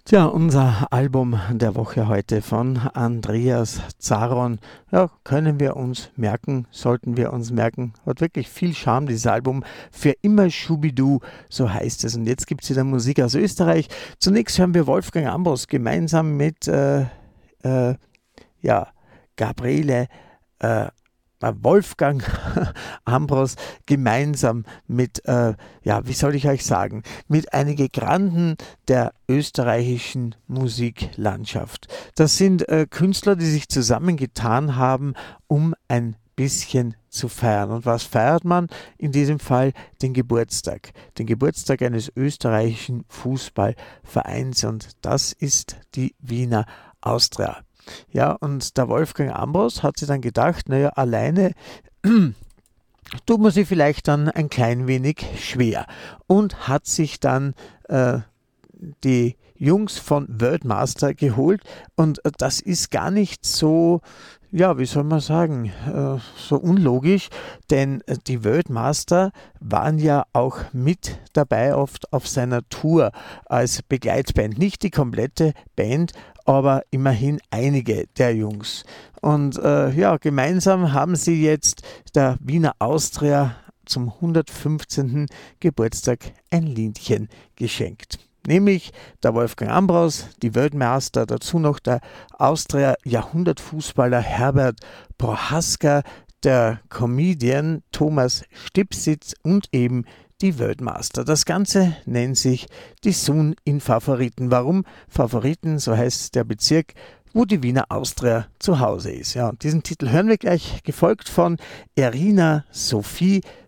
Tja, unser Album der Woche heute von Andreas Zaron. Ja, können wir uns merken, sollten wir uns merken. Hat wirklich viel Charme, dieses Album. Für immer Schubidu, so heißt es. Und jetzt gibt es wieder Musik aus Österreich. Zunächst hören wir Wolfgang Ambros gemeinsam mit ja, Gabriele Wolfgang Ambros gemeinsam mit, ja, wie soll ich euch sagen, mit einigen Granden der österreichischen Musiklandschaft. Das sind Künstler, die sich zusammengetan haben, um ein bisschen zu feiern. Und was feiert man? In diesem Fall den Geburtstag. Den Geburtstag eines österreichischen Fußballvereins, und das ist die Wiener Austria. Ja, und der Wolfgang Ambros hat sich dann gedacht, naja, alleine tut man sich vielleicht dann ein klein wenig schwer, und hat sich dann die Jungs von Worldmaster geholt, und das ist gar nicht so, ja, wie soll man sagen, so unlogisch, denn die Worldmaster waren ja auch mit dabei oft auf seiner Tour als Begleitband. Nicht die komplette Band, aber immerhin einige der Jungs. Und ja, gemeinsam haben sie jetzt der Wiener Austria zum 115. Geburtstag ein Liedchen geschenkt. Nämlich der Wolfgang Ambros, die Worldmaster, dazu noch der Austria-Jahrhundertfußballer Herbert Prohaska, der Comedian Thomas Stipsitz und eben die Worldmaster. Das Ganze nennt sich die Sun in Favoriten. Warum Favoriten? So heißt der Bezirk, wo die Wiener Austria zu Hause ist. Ja, und diesen Titel hören wir gleich, gefolgt von Erina Sophie